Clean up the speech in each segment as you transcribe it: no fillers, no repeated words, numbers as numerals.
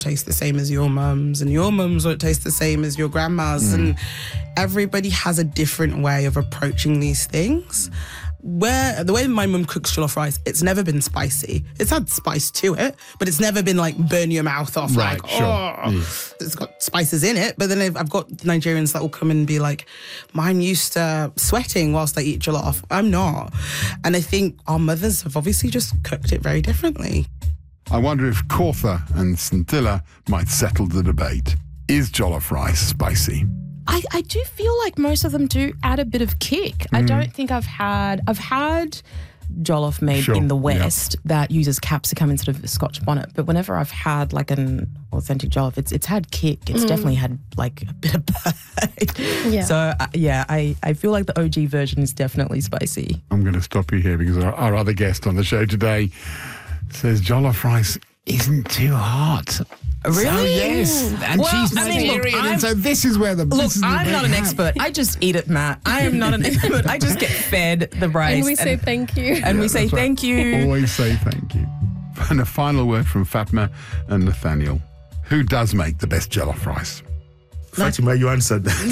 taste the same as your mum's, and your mum's won't taste the same as your grandma's. And everybody has a different way of approaching these things. Where the way my mum cooks jollof rice, it's never been spicy. It's had spice to it, but it's never been like burn your mouth off. Right, like, sure. It's got spices in it. But then I've got Nigerians that will come and be like, "I'm used to sweating whilst I eat jollof." I'm not. And I think our mothers have obviously just cooked it very differently. I wonder if Kautha and Scintilla might settle the debate. Is jollof rice spicy? I do feel like most of them do add a bit of kick. I don't think I've had jollof made in the West that uses capsicum instead of a Scotch bonnet. But whenever I've had like an authentic jollof, it's had kick. It's definitely had like a bit of bite. Yeah. So I feel like the OG version is definitely spicy. I'm going to stop you here because our other guest on the show today says jollof rice isn't too hot. Really? So, yes. And Well, she's I mean, look, Nigerian, and so this is where the... Look, I'm not an expert. I just eat it, Matt. I am not an expert. I just get fed the rice. And we say thank you. And we say thank you. Always say thank you. And a final word from Fatma and Nathaniel. Who does make the best jollof rice? Fatima, you answered that.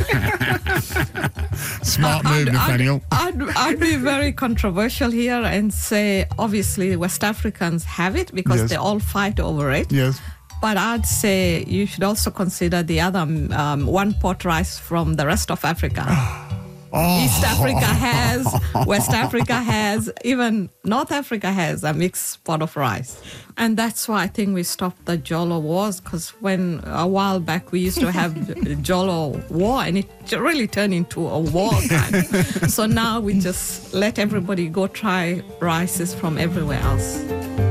Smart move, Nathaniel. I'd be very controversial here and say, obviously, West Africans have it because they all fight over it. Yes. But I'd say you should also consider the other one pot rice from the rest of Africa. East Africa has, West Africa has, even North Africa has a mixed pot of rice. And that's why I think we stopped the Jollo wars, because when a while back we used to have Jollo war and it really turned into a war kind. So now we just let everybody go try rices from everywhere else.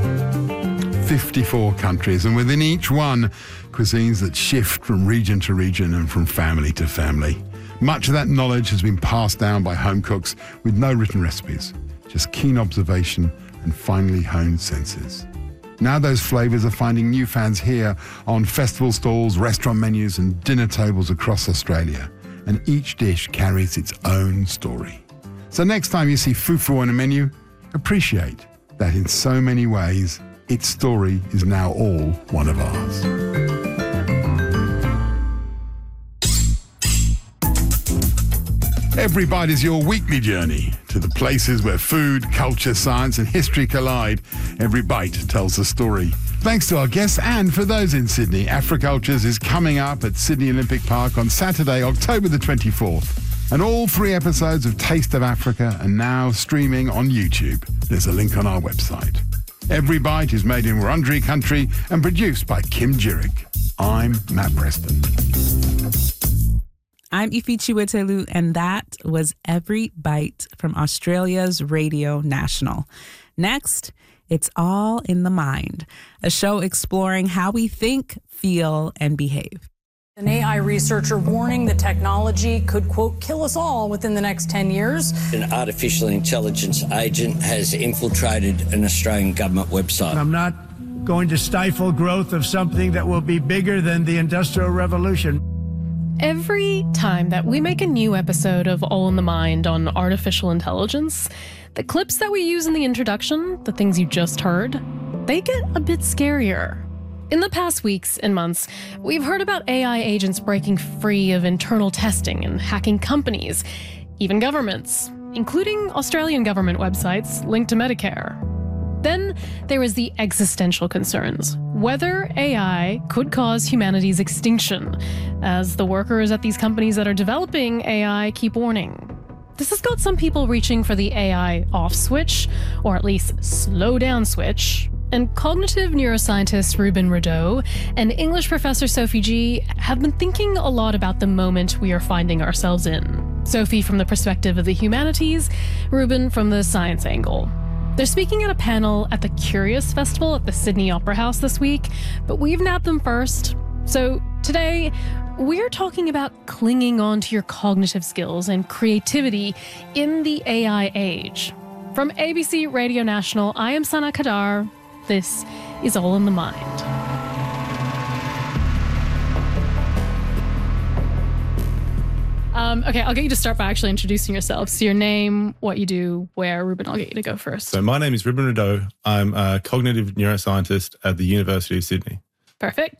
54 countries, and within each one, cuisines that shift from region to region and from family to family. Much of that knowledge has been passed down by home cooks with no written recipes, just keen observation and finely honed senses. Now those flavours are finding new fans here on festival stalls, restaurant menus and dinner tables across Australia, and each dish carries its own story. So next time you see fufu on a menu, appreciate that in so many ways, its story is now all one of ours. Every Bite is your weekly journey to the places where food, culture, science and history collide. Every Bite tells a story. Thanks to our guests, and for those in Sydney, Africultures is coming up at Sydney Olympic Park on Saturday, October the 24th. And all 3 episodes of Taste of Africa are now streaming on YouTube. There's a link on our website. Every Bite is made in Wurundjeri country and produced by Kim Jurick. I'm Matt Preston. I'm Ife Chiwetelu, and that was Every Bite from Australia's Radio National. Next, it's All in the Mind, a show exploring how we think, feel, and behave. An AI researcher warning the technology could, quote, kill us all within the next 10 years. An artificial intelligence agent has infiltrated an Australian government website. I'm not going to stifle growth of something that will be bigger than the Industrial Revolution. Every time that we make a new episode of All in the Mind on artificial intelligence, the clips that we use in the introduction, the things you just heard, they get a bit scarier. In the past weeks and months, we've heard about AI agents breaking free of internal testing and hacking companies, even governments, including Australian government websites linked to Medicare. Then there was the existential concerns, whether AI could cause humanity's extinction, as the workers at these companies that are developing AI keep warning. This has got some people reaching for the AI off switch, or at least slow down switch, and cognitive neuroscientist Ruben Rideau and English professor Sophie G have been thinking a lot about the moment we are finding ourselves in. Sophie from the perspective of the humanities, Ruben from the science angle. They're speaking at a panel at the Curious Festival at the Sydney Opera House this week, but we've nabbed them first. So today, we're talking about clinging on to your cognitive skills and creativity in the AI age. From ABC Radio National, I am Sana Kadar. This is All in the Mind. Okay, I'll get you to start by actually introducing yourself. So your name, what you do, where. Ruben, I'll get you to go first. So my name is Ruben Rideau. I'm a cognitive neuroscientist at the University of Sydney. Perfect.